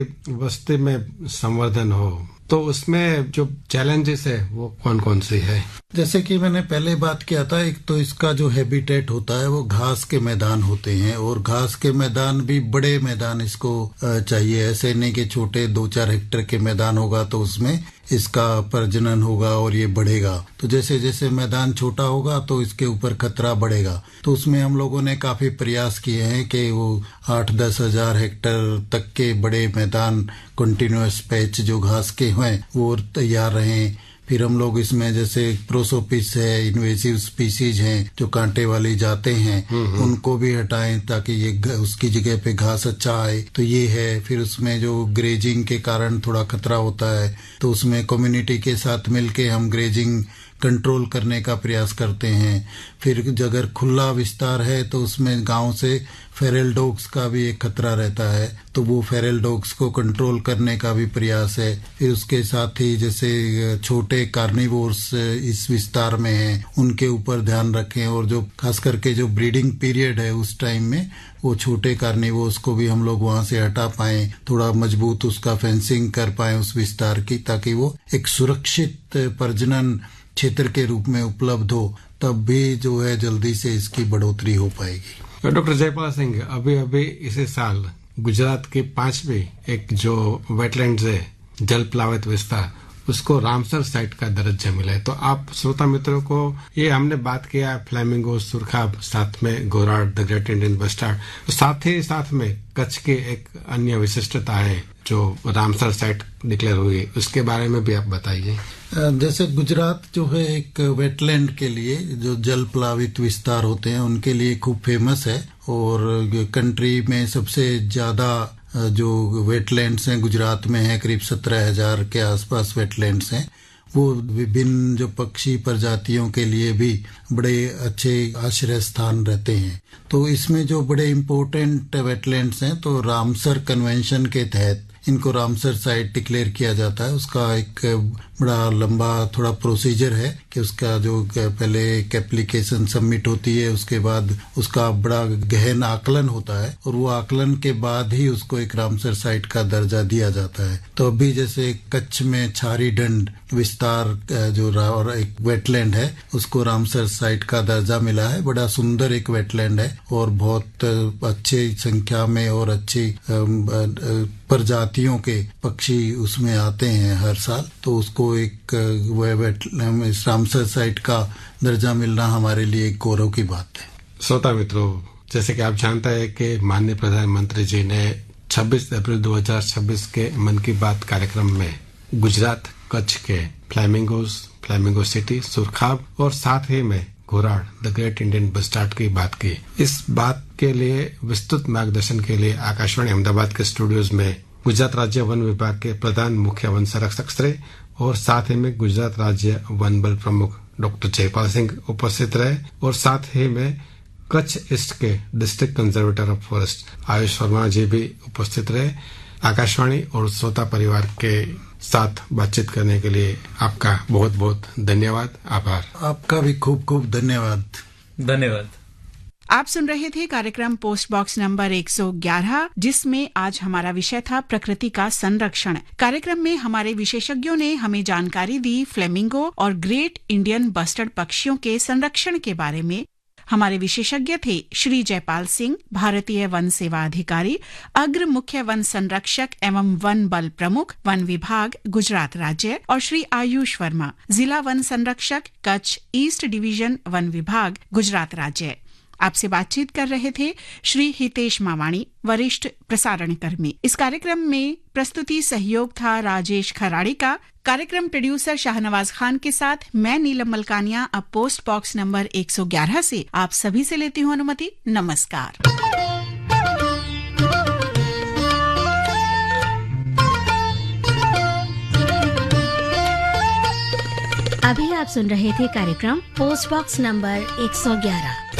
बस्ती में संवर्धन हो, तो उसमें जो चैलेंजेस है वो कौन कौन से है? जैसे कि मैंने पहले बात किया था, एक तो इसका जो हैबिटेट होता है वो घास के मैदान होते हैं, और घास के मैदान भी बड़े मैदान इसको चाहिए। ऐसे नहीं कि छोटे 2-4 हेक्टेयर के मैदान होगा तो उसमें इसका प्रजनन होगा और ये बढ़ेगा। तो जैसे जैसे मैदान छोटा होगा तो इसके ऊपर खतरा बढ़ेगा। तो उसमें हम लोगों ने काफी प्रयास किए हैं कि वो 8-10 हजार हेक्टेयर तक के बड़े मैदान, कंटिन्यूअस पैच जो घास के हैं वो तैयार रहें। फिर हम लोग इसमें जैसे प्रोसोपिस है, इन्वेसिव स्पीसीज हैं जो कांटे वाली जाते हैं, उनको भी हटाएं ताकि ये उसकी जगह पे घास अच्छा आए। तो ये है। फिर उसमें जो ग्रेजिंग के कारण थोड़ा खतरा होता है, तो उसमें कम्युनिटी के साथ मिलके हम ग्रेजिंग कंट्रोल करने का प्रयास करते हैं। फिर अगर खुला विस्तार है तो उसमें गांव से फेरल डॉग्स का भी एक खतरा रहता है, तो वो फेरल डॉग्स को कंट्रोल करने का भी प्रयास है। फिर उसके साथ ही जैसे छोटे कार्निवोर्स इस विस्तार में हैं, उनके ऊपर ध्यान रखें, और जो खास करके जो ब्रीडिंग पीरियड है उस टाइम में वो छोटे कार्निवोर्स को भी हम लोग वहां से हटा पाएं, थोड़ा मजबूत उसका फेंसिंग कर पाएं उस विस्तार की, ताकि वो एक सुरक्षित प्रजनन क्षेत्र के रूप में उपलब्ध हो। तब भी जो है जल्दी से इसकी बढ़ोतरी हो पाएगी। डॉक्टर जयपाल सिंह, अभी इसी साल गुजरात के 5वें एक जो वेटलैंड्स है, जल प्लावित विस्तार, उसको रामसर साइट का दर्जा मिला है। तो आप श्रोता मित्रों को, ये हमने बात किया फ्लैमिंगो, सुरखाब, साथ में Ghorad, the great Indian bustard, साथ में कच्छ के एक अन्य विशिष्टता है जो रामसर साइट डिक्लेयर हुई, उसके बारे में भी आप बताइए। जैसे गुजरात जो है एक वेटलैंड के लिए, जो जल प्लावित विस्तार होते हैं उनके लिए खूब फेमस है, और कंट्री में सबसे ज्यादा जो वेटलैंड्स हैं गुजरात में है, करीब 17,000 के आसपास वेटलैंड्स हैं। वो विभिन्न जो पक्षी प्रजातियों के लिए भी बड़े अच्छे आश्रय स्थान रहते हैं। तो इसमें जो बड़े इम्पोर्टेंट वेटलैंड्स हैं, तो रामसर कन्वेंशन के तहत इनको रामसर साइट डिक्लेयर किया जाता है। उसका एक बड़ा लंबा थोड़ा प्रोसीजर है कि उसका जो पहले एक एप्लीकेशन सबमिट होती है, उसके बाद उसका बड़ा गहन आकलन होता है, और वो आकलन के बाद ही उसको एक रामसर साइट का दर्जा दिया जाता है। तो अभी जैसे कच्छ में छारी डंड विस्तार जो और एक वेटलैंड है, उसको रामसर साइट का दर्जा मिला है। बड़ा सुंदर एक वेटलैंड है और बहुत अच्छी संख्या में और अच्छी प्रजातियों के पक्षी उसमें आते हैं हर साल। तो उसको एक रामसर साइट का दर्जा मिलना हमारे लिए एक गौरव की बात है। श्रोता मित्रों, जैसे कि आप जानते हैं कि माननीय प्रधानमंत्री जी ने 26 अप्रैल 2026 के मन की बात कार्यक्रम में गुजरात कच्छ के फ्लैमिंगो सिटी, सुरखाब और साथ ही में Ghorad, the great Indian bustard की बात की। इस बात के लिए विस्तृत मार्गदर्शन के लिए आकाशवाणी अहमदाबाद के स्टूडियोज में गुजरात राज्य वन विभाग के प्रधान मुख्य वन संरक्षक श्री और साथ ही में गुजरात राज्य वन बल प्रमुख डॉक्टर जयपाल सिंह उपस्थित रहे, और साथ ही में कच्छ ईस्ट के district conservator of forest Ayush Verma जी भी उपस्थित रहे। आकाशवाणी और श्रोता परिवार के साथ बातचीत करने के लिए आपका बहुत बहुत धन्यवाद, आभार। आपका भी खूब खूब धन्यवाद। धन्यवाद। आप सुन रहे थे कार्यक्रम पोस्ट बॉक्स नंबर 111, जिसमें आज हमारा विषय था प्रकृति का संरक्षण। कार्यक्रम में हमारे विशेषज्ञों ने हमें जानकारी दी फ्लेमिंगो और ग्रेट इंडियन बस्टर्ड पक्षियों के संरक्षण के बारे में। हमारे विशेषज्ञ थे श्री जयपाल सिंह, भारतीय वन सेवा अधिकारी, अग्र मुख्य वन संरक्षक एवं वन बल प्रमुख, वन विभाग गुजरात राज्य, और श्री आयुष वर्मा, जिला वन संरक्षक, कच्छ ईस्ट डिवीजन, वन विभाग गुजरात राज्य। आपसे बातचीत कर रहे थे श्री हितेश मावाणी, वरिष्ठ प्रसारण कर्मी। इस कार्यक्रम में प्रस्तुति सहयोग था राजेश खराड़ी का। कार्यक्रम प्रोड्यूसर शाहनवाज खान के साथ मैं नीलम मलकानिया अब पोस्ट बॉक्स नंबर 111 से आप सभी से लेती हूँ अनुमति। नमस्कार। अभी आप सुन रहे थे कार्यक्रम पोस्ट बॉक्स नंबर 111।